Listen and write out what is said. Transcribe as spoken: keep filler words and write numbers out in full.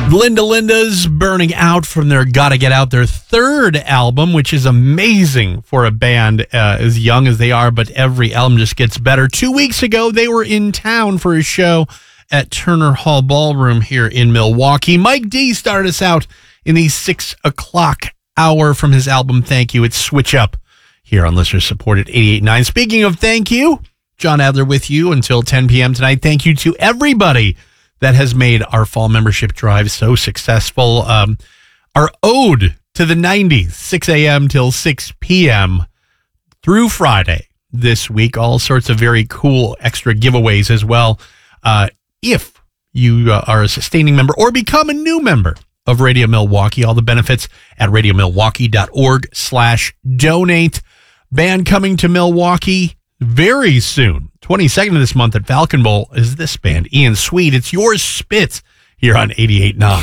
Linda Linda's Burning Out from their Gotta Get Out, their third album, which is amazing for a band uh, as young as they are, but every album just gets better. Two weeks ago, they were in town for a show at Turner Hall Ballroom here in Milwaukee. Mike D started us out in the six o'clock hour from his album Thank You. It's Switch Up here on Listener Supported eighty-eight point nine. Speaking of thank you, John Adler with you until ten p.m. tonight. Thank you to everybody that has made our fall membership drive so successful. Um, our ode to the nineties, six a.m. till six p.m. through Friday this week. All sorts of very cool extra giveaways as well. Uh, if you uh, are a sustaining member or become a new member of Radio Milwaukee, all the benefits at radiomilwaukee.org slash donate. Band coming to Milwaukee very soon. twenty-second of this month at Falcon Bowl is this band, Ian Sweet. It's yours, Spitz, here on eighty-eight point nine.